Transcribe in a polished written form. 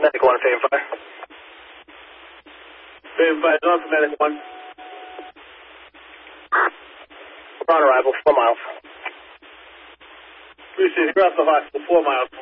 Medic 1, Fame Fire. Fame Fire, on for Medic 1. We're on arrival, 4 miles. Appreciate it. You're off the hospital, 4 miles.